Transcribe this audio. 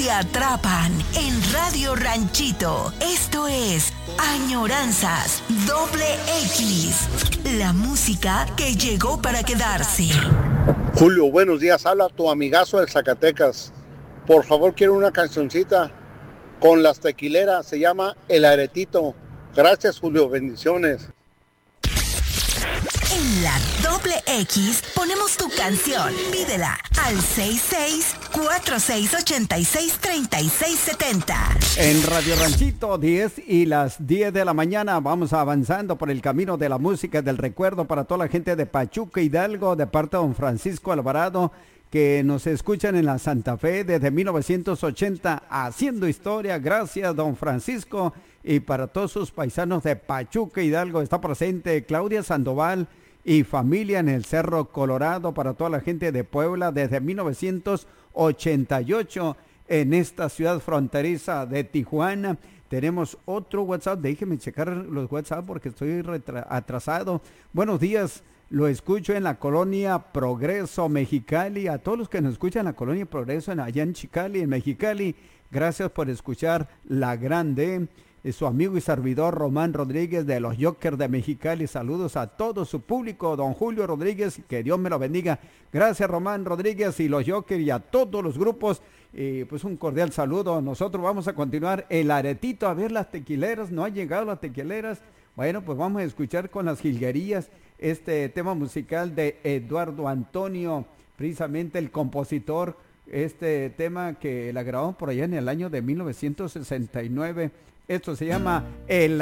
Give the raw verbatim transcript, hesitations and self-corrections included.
Te atrapan en Radio Ranchito. Esto es Añoranzas Doble X. La música que llegó para quedarse. Julio, buenos días. Habla tu amigazo del Zacatecas. Por favor, quiero una cancioncita con las tequileras. Se llama El Aretito. Gracias, Julio. Bendiciones. En la Doble X ponemos tu canción. Pídela al seis seis cuatro seis ocho seis tres seis siete cero. En Radio Ranchito, diez y las diez de la mañana, vamos avanzando por el camino de la música del recuerdo para toda la gente de Pachuca, Hidalgo, de parte de don Francisco Alvarado, que nos escuchan en la Santa Fe desde mil novecientos ochenta, haciendo historia. Gracias, don Francisco. Y para todos sus paisanos de Pachuca, Hidalgo, está presente Claudia Sandoval y familia en el Cerro Colorado, para toda la gente de Puebla desde mil novecientos ochenta y ocho en esta ciudad fronteriza de Tijuana. Tenemos otro WhatsApp, déjenme checar los WhatsApp porque estoy retra- atrasado. Buenos días, lo escucho en la colonia Progreso, Mexicali. A todos los que nos escuchan en la colonia Progreso, en, allá en Chicali, en Mexicali, gracias por escuchar La Grande. Su amigo y servidor Román Rodríguez de los Jokers de Mexicali. Saludos a todo su público, don Julio Rodríguez, que Dios me lo bendiga. Gracias, Román Rodríguez y los Jokers, y a todos los grupos, eh, pues un cordial saludo. Nosotros vamos a continuar el aretito, a ver las tequileras. No han llegado las tequileras. Bueno, pues vamos a escuchar con las jilguerías este tema musical de Eduardo Antonio, precisamente el compositor. Este tema que la grabamos por allá en el año de mil novecientos sesenta y nueve. Esto se llama El